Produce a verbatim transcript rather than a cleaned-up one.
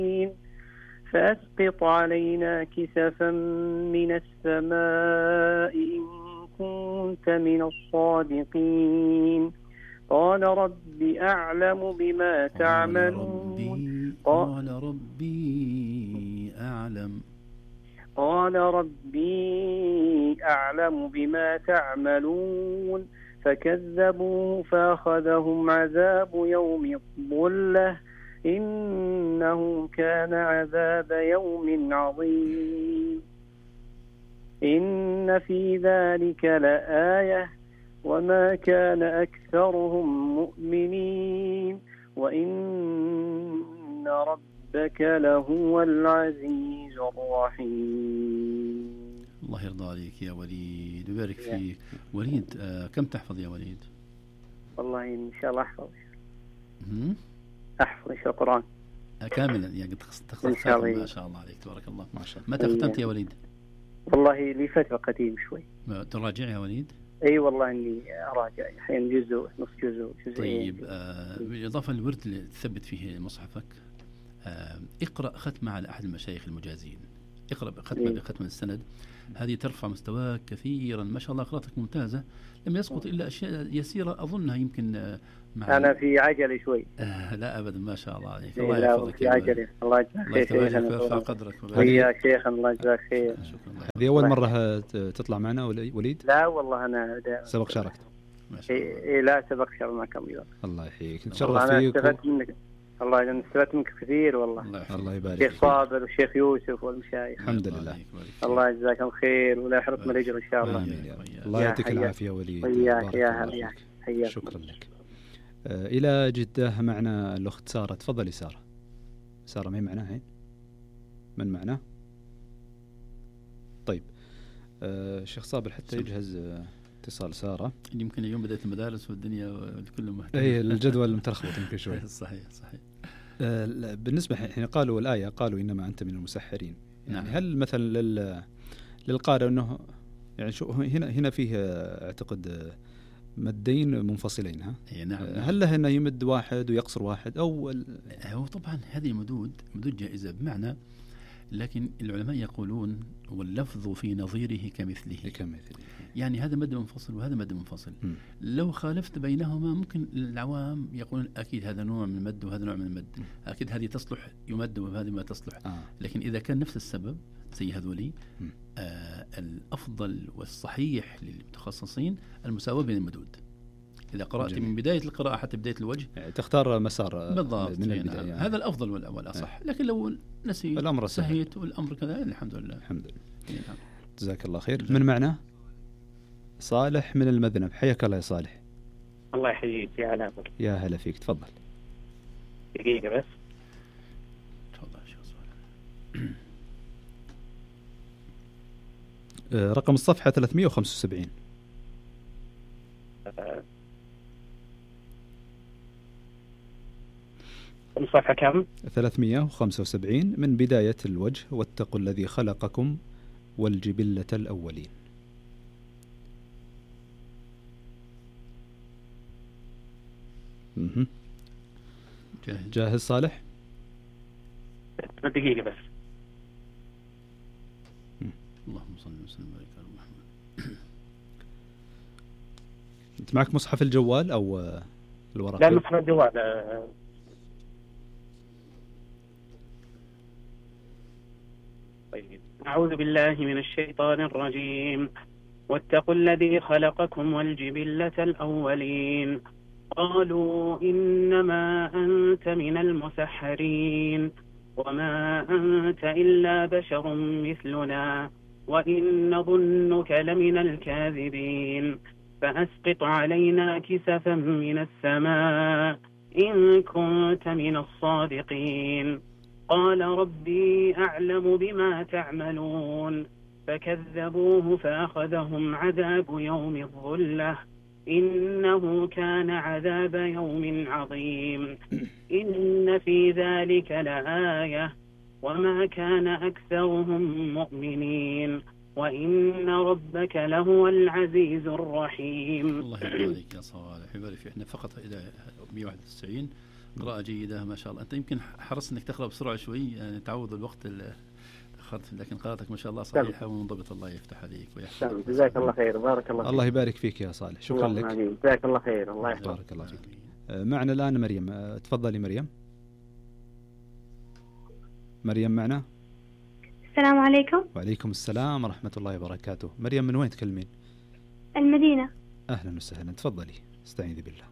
فأسقط علينا كسفا من السماء إن كنت من الصادقين قال ربي أعلم بما تعملون قال ربي أعلم قال ربي أعلم بما تعملون فكذبوه فأخذهم عذاب يوم الظلة إنه كان عذاب يوم عظيم إن في ذلك لآية وما كان أكثرهم مؤمنين وإن ربك لهو العزيز الرحيم. الله يرضى عليك يا وليد ويبارك فيك. وليد آه كم تحفظ يا وليد؟ والله إن شاء الله أحفظ هم؟ أحفظ القرآن آه كاملا يعني تخصص إن شاء الله. ما شاء الله عليك تبارك الله ما شاء الله. متى ختمت يا وليد؟ والله لي فترة قديم شوي. تراجع يا وليد؟ أي والله إني أراجع أحيانا جزء نص جزء جزئين. طيب آه بالإضافة للورد اللي تثبت فيه مصحفك آه اقرأ ختمة على أحد المشايخ المجازين. اقرأ ختمة إيه؟ بختمة السند، هذه ترفع مستواك كثيرا. ما شاء الله قراءتك ممتازة، لم يسقط إلا أشياء يسيرة أظنها يمكن مع أنا في عجلة شوي. آه لا أبدا ما شاء الله عليك. إيه الله لا يحفظك في عجلة. الله يجزاك خير ويرفع قدرك ويا شيخ الله يجزاك خير. هذه أول مرة تطلع معنا وليد؟ لا والله أنا سبق شاركت. إيه لا سبق شارك معك أمير. الله يحييك نتشرف فيك. أنا استفدت منك الله أنا استفدت منك كثير والله. الله يبارك فيك. الشيخ صابر والشيخ يوسف والمشايخ. الحمد لله. الله يجزاكم خير ولا يحرمكم الأجر إن شاء الله. الله يعطيك العافية وليد. وياك يا هلا حياك. شكرا لك. آه إلى جدة معنا الأخت سارة. تفضلي سارة. سارة ما معناها هين؟ من معناه؟ طيب آه شيخ صابر حتى يجهز آه اتصال سارة. يمكن اليوم بدأت المدارس والدنيا كله مهتم. اي الجدول متلخبط يمكن شوي. صحيح صحيح. آه بالنسبة حين قالوا الآية قالوا إنما أنت من المسحرين يعني نعم. هل مثلا لل للقارئ أنه يعني شو هنا هنا فيه أعتقد مدين منفصلين ها؟ نعم. هل له أنه يمد واحد ويقصر واحد أو هو طبعا هذه مدود مدود جائزة بمعنى، لكن العلماء يقولون واللفظ في نظيره كمثله كمثله يعني هذا مد منفصل وهذا مد منفصل. م. لو خالفت بينهما ممكن العوام يقولون أكيد هذا نوع من المد وهذا نوع من المد، م. أكيد هذه تصلح يمد وهذه ما تصلح. آه. لكن إذا كان نفس السبب زي هذولي آه الأفضل والصحيح للمتخصصين المساواة بين المدود. إذا قرأت جميل. من بداية القراءة حتى بداية الوجه يعني تختار مسار بالضبط من البداية يعني. هذا الأفضل والأصح. لكن لو نسيت الأمر سهيت والأمر كذا الحمد لله. الحمد لله. نعم. جزاك الله خير. من معنا صالح من المذنب. حياك الله يا صالح. الله يحييك يا هلا. يا هلا فيك تفضل. دقيقة بس. تفضل يا شيخ صالح. رقم الصفحة ثلاثمائة وخمسة وسبعين. الصفحة كم؟ ثلاثمائة وخمسة وسبعين من بداية الوجه واتقوا الذي خلقكم والجبلة الأولين. مه. جاهز. جاهز صالح؟ دقيقة بس. اللهم صل وسلم وبارك على محمد. أنت معك مصحف الجوال أو الورقة؟ لا مصحف الجوال. طيب. أعوذ بالله من الشيطان الرجيم. واتقوا الذي خلقكم والجبلة الأولين قالوا إنما أنت من المسحرين وما أنت إلا بشر مثلنا وإن نظنك لمن الكاذبين فأسقط علينا كسفا من السماء إن كنت من الصادقين قال ربي أعلم بما تعملون فكذبوه فأخذهم عذاب يوم الظلة إنه كان عذاب يوم عظيم إن في ذلك لآية وما كان أكثرهم مؤمنين وإن ربك لهو العزيز الرحيم. الله يبارك يا صالح يبارك فيه. احنا فقط إلى مئة وواحد وتسعين قراءة جيدة ما شاء الله. أنت يمكن حرصت أنك تقرأ بسرعة شوي يعني تعوض الوقت اللي أخذت، لكن قراءتك ما شاء الله صحيحة ومنضبطة. الله يفتح عليك ويحفظك. جزاك الله خير. بارك الله فيك. الله يبارك فيك يا صالح. شكرا لك. جزاك الله خير. الله يحفظك. بارك الله فيك. معنا الآن مريم. تفضلي مريم. مريم معنا. السلام عليكم. وعليكم السلام ورحمة الله وبركاته. مريم من وين تكلمين؟ المدينة. أهلا وسهلا. تفضلي استعيذي بالله.